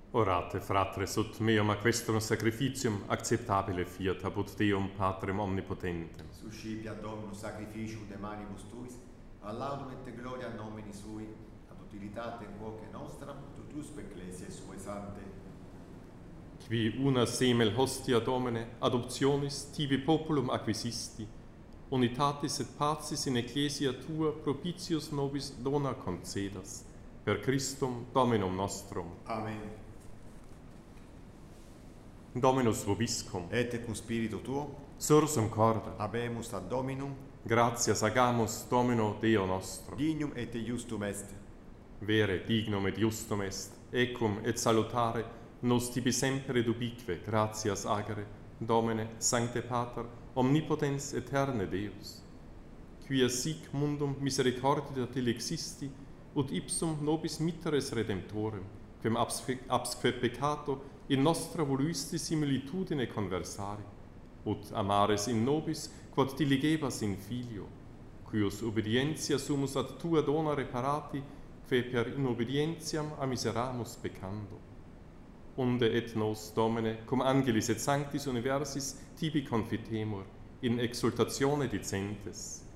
Orate, fratres, ut meum a questum sacrificium acceptabile fiat apud Deum Patrem omnipotentem. Suscipia Dominus sacrificium de manibus tuis, a laudum et gloria nomini sui, ad utilitate quoque nostram, tutusque ecclesiae sue sante. Qui una semel hostia Domine, adoptionis tibi populum acquisisti, unitatis et pacis in ecclesia tua propitius nobis dona concedas, per Christum Dominum nostrum. Amen. Dominus vobiscum, Et cum spiritu tuo, sursum corda, habemus ad Dominum, gratias agamus Domino Deo nostro. dignum et justum est. Vere dignum et justum est, ecum et salutare, nos tibi semper ubique gratias agere, Domine, Sancte Pater, omnipotens aeterne Deus, quia sic mundum misericordia dilexisti, ut ipsum nobis mitteres redemptorem, quem absque peccato in nostra voluisti similitudine conversari, ut amares in nobis quod diligebas in filio, cuius obedientia sumus ad tua dona reparati, que per inobedientiam a miseramus peccando. Unde et nos, Domine, cum angelis et sanctis universis tibi confitemur, in exultatione dicentes.